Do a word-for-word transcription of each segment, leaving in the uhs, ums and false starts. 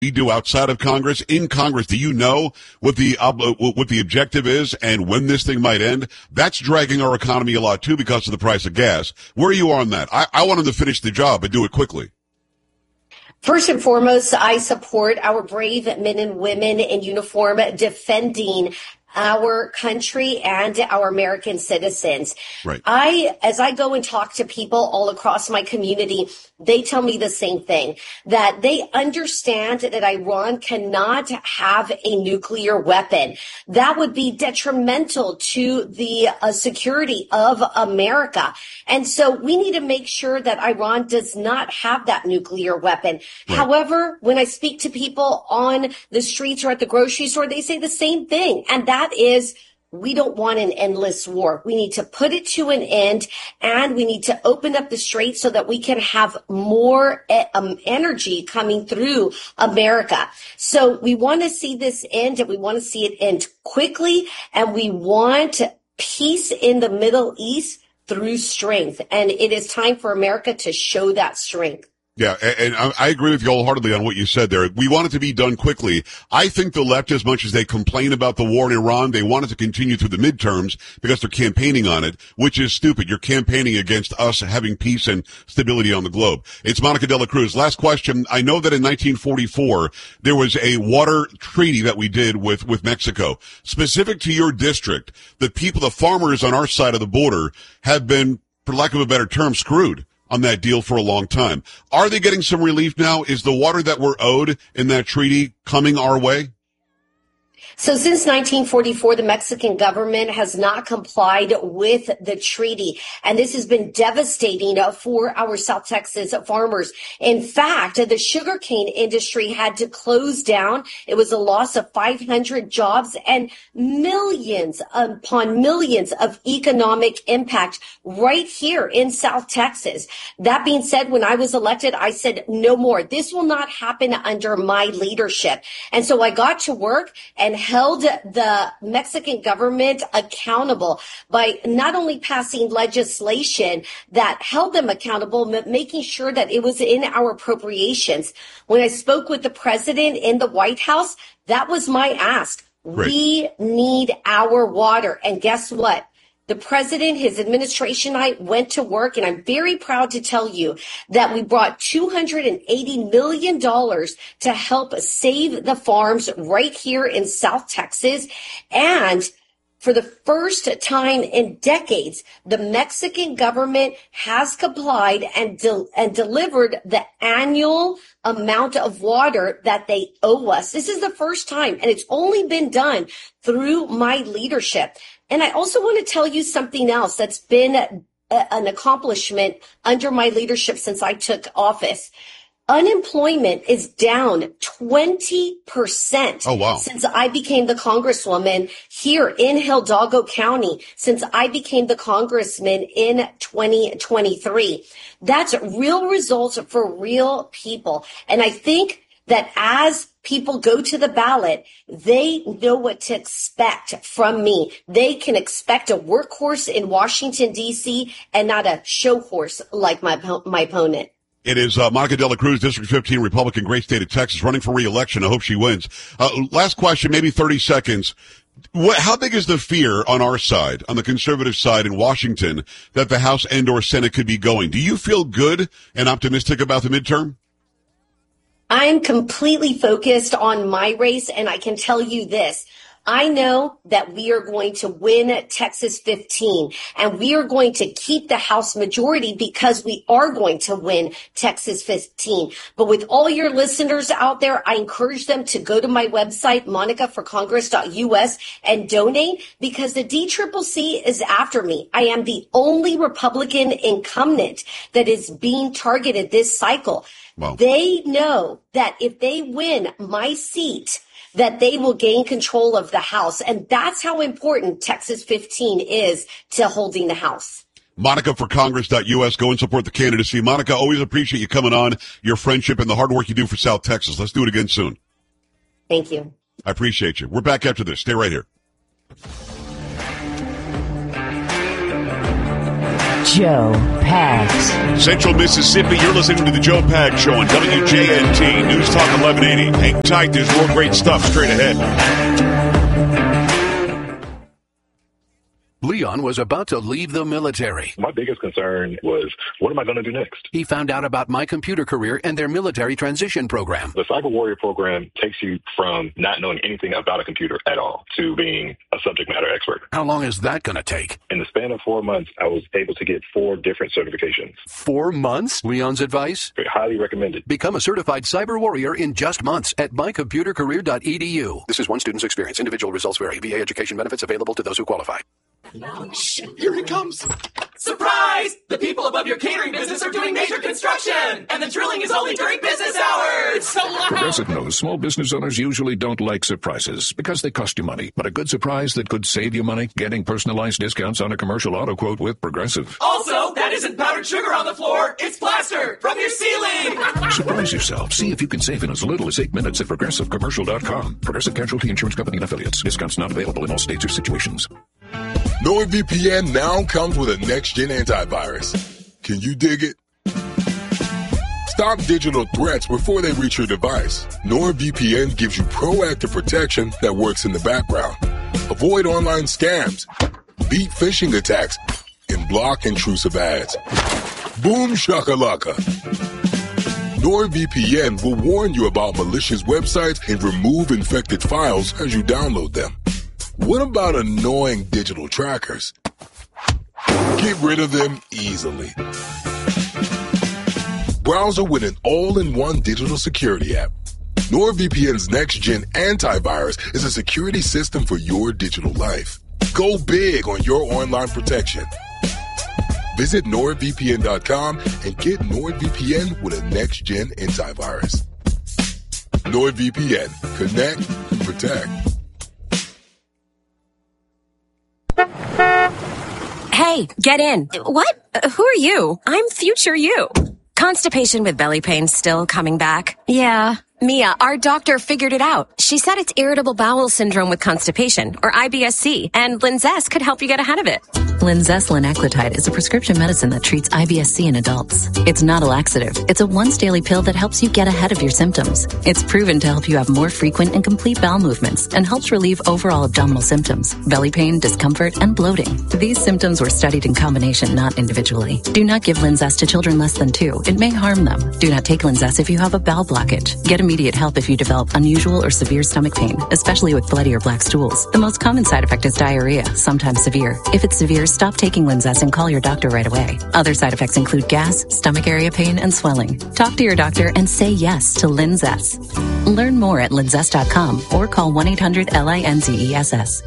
we do outside of Congress? In Congress, do you know what the uh, what the objective is and when this thing might end? That's dragging our economy a lot too because of the price of gas. Where are you on that? I, I want them to finish the job and do it quickly. First and foremost, I support our brave men and women in uniform defending our country and our American citizens. Right. I, as I go and talk to people all across my community, they tell me the same thing, that they understand that Iran cannot have a nuclear weapon. That would be detrimental to the uh, security of America. And so we need to make sure that Iran does not have that nuclear weapon. Right. However, when I speak to people on the streets or at the grocery store, they say the same thing. And that That is, we don't want an endless war. We need to put it to an end, and we need to open up the straits so that we can have more um, energy coming through America. So we want to see this end, and we want to see it end quickly, and we want peace in the Middle East through strength. And it is time for America to show that strength. Yeah, and I agree with you wholeheartedly on what you said there. We want it to be done quickly. I think the left, as much as they complain about the war in Iran, they want it to continue through the midterms because they're campaigning on it, which is stupid. You're campaigning against us having peace and stability on the globe. It's Monica De La Cruz. Last question. I know that in nineteen forty-four, there was a water treaty that we did with, with Mexico. Specific to your district, the people, the farmers on our side of the border have been, for lack of a better term, screwed on that deal for a long time. Are they getting some relief now? Is the water that we're owed in that treaty coming our way? So since nineteen forty-four, the Mexican government has not complied with the treaty, and this has been devastating for our South Texas farmers. In fact, the sugarcane industry had to close down. It was a loss of five hundred jobs and millions upon millions of economic impact right here in South Texas. That being said, when I was elected, I said, no more. This will not happen under my leadership. And so I got to work and held the Mexican government accountable by not only passing legislation that held them accountable, but making sure that it was in our appropriations. When I spoke with the president in the White House, that was my ask. Great. We need our water. And guess what? The president, his administration, and I went to work, and I'm very proud to tell you that we brought two hundred eighty million dollars to help save the farms right here in South Texas. And for the first time in decades, the Mexican government has complied and de- and delivered the annual amount of water that they owe us. This is the first time, and it's only been done through my leadership. And I also want to tell you something else that's been a, an accomplishment under my leadership since I took office. Unemployment is down twenty percent. Oh, wow. Since I became the congresswoman here in Hidalgo County, since I became the congressman in twenty twenty-three. That's real results for real people. And I think that as people go to the ballot, they know what to expect from me. They can expect a workhorse in Washington, D C, and not a show horse like my, my opponent. It is uh, Monica De La Cruz, District fifteen, Republican, great state of Texas, running for re-election. I hope she wins. Uh, last question, maybe thirty seconds. What, how big is the fear on our side, on the conservative side in Washington, that the House and or Senate could be going? Do you feel good and optimistic about the midterm? I'm completely focused on my race, and I can tell you this. I know that we are going to win Texas fifteen, and we are going to keep the House majority because we are going to win Texas fifteen. But with all your listeners out there, I encourage them to go to my website, monica for congress dot u s, and donate, because the D C C C is after me. I am the only Republican incumbent that is being targeted this cycle. Wow. They know that if they win my seat, that they will gain control of the House. And that's how important Texas fifteen is to holding the House. monica for congress dot u s. Go and support the candidacy. Monica, always appreciate you coming on, your friendship, and the hard work you do for South Texas. Let's do it again soon. Thank you. I appreciate you. We're back after this. Stay right here. Joe Pags. Central Mississippi, you're listening to the Joe Pags Show on W J N T News Talk eleven eighty. Hang tight, there's more great stuff straight ahead. Leon was about to leave the military. My biggest concern was, what am I going to do next? He found out about My Computer Career and their military transition program. The Cyber Warrior program takes you from not knowing anything about a computer at all to being a subject matter expert. How long is that going to take? In the span of four months, I was able to get four different certifications. Four months? Leon's advice? Highly recommended. Become a certified cyber warrior in just months at my computer career dot e d u. This is one student's experience. Individual results vary. V A education benefits available to those who qualify. Shh, here he comes. Surprise! The people above your catering business are doing major construction, and the drilling is only during business hours. It's so loud. Progressive knows small business owners usually don't like surprises because they cost you money. But a good surprise that could save you money, getting personalized discounts on a commercial auto quote with Progressive. Also, that isn't powdered sugar on the floor. It's plaster from your ceiling. Surprise yourself. See if you can save in as little as eight minutes at progressive commercial dot com. Progressive Casualty Insurance Company and Affiliates. Discounts not available in all states or situations. NordVPN now comes with a next-gen antivirus. Can you dig it? Stop digital threats before they reach your device. NordVPN gives you proactive protection that works in the background. Avoid online scams, beat phishing attacks, and block intrusive ads. Boom shakalaka. NordVPN will warn you about malicious websites and remove infected files as you download them. What about annoying digital trackers? Get rid of them easily. Browser with an all-in-one digital security app. NordVPN's next-gen antivirus is a security system for your digital life. Go big on your online protection. Visit nord v p n dot com and get NordVPN with a next-gen antivirus. NordVPN. Connect and protect. Hey, get in. What? Uh, who are you? I'm future you. Constipation with belly pain still coming back? Yeah. Mia, our doctor figured it out. She said it's irritable bowel syndrome with constipation, or I B S C, and Linzess could help you get ahead of it. Linzess linaclotide is a prescription medicine that treats I B S C in adults. It's not a laxative. It's a once-daily pill that helps you get ahead of your symptoms. It's proven to help you have more frequent and complete bowel movements and helps relieve overall abdominal symptoms, belly pain, discomfort, and bloating. These symptoms were studied in combination, not individually. Do not give Linzess to children less than two. It may harm them. Do not take Linzess if you have a bowel blockage. Get immediate help if you develop unusual or severe stomach pain, especially with bloody or black stools. The most common side effect is diarrhea, sometimes severe. If it's severe, stop taking Linzess and call your doctor right away. Other side effects include gas, stomach area pain, and swelling. Talk to your doctor and say yes to Linzess. Learn more at linzess dot com or call one eight hundred L I N Z E S S.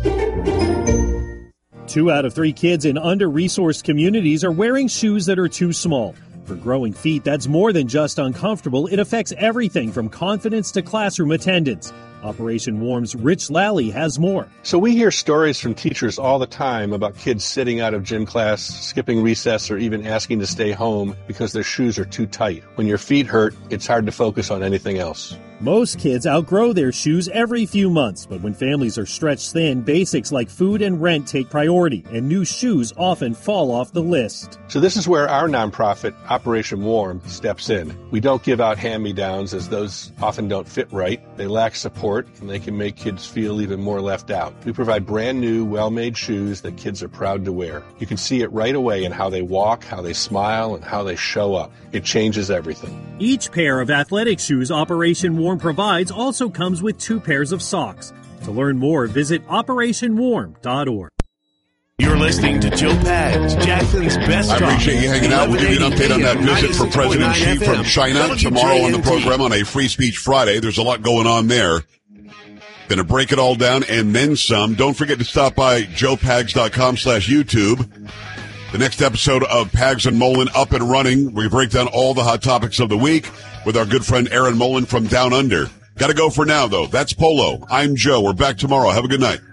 Two out of three kids in under-resourced communities are wearing shoes that are too small. For growing feet, that's more than just uncomfortable. It affects everything from confidence to classroom attendance. Operation Warm's Rich Lally has more. So we hear stories from teachers all the time about kids sitting out of gym class, skipping recess, or even asking to stay home because their shoes are too tight. When your feet hurt, it's hard to focus on anything else. Most kids outgrow their shoes every few months, but when families are stretched thin, basics like food and rent take priority, and new shoes often fall off the list. So this is where our nonprofit, Operation Warm, steps in. We don't give out hand-me-downs, as those often don't fit right. They lack support, and they can make kids feel even more left out. We provide brand new, well-made shoes that kids are proud to wear. You can see it right away in how they walk, how they smile, and how they show up. It changes everything. Each pair of athletic shoes Operation Warm provides also comes with two pairs of socks. To learn more, visit operation warm dot org. You're listening to Joe Pags, Jackson's best I appreciate you hanging out. We'll give you an update on that visit for President Xi from China tomorrow on the program on a Free Speech Friday. There's a lot going on there. Going to break it all down and then some. Don't forget to stop by joe pags dot com slash YouTube. The next episode of Pags and Mullen up and running. We break down all the hot topics of the week with our good friend Aaron Mullen from Down Under. Got to go for now, though. That's Polo. I'm Joe. We're back tomorrow. Have a good night.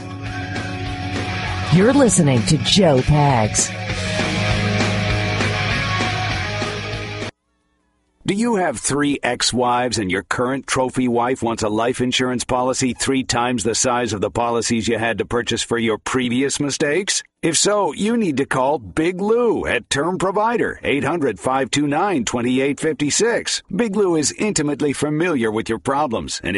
You're listening to Joe Pags. Do you have three ex-wives and your current trophy wife wants a life insurance policy three times the size of the policies you had to purchase for your previous mistakes? If so, you need to call Big Lou at Term Provider, eight hundred, five two nine, two eight five six. Big Lou is intimately familiar with your problems, and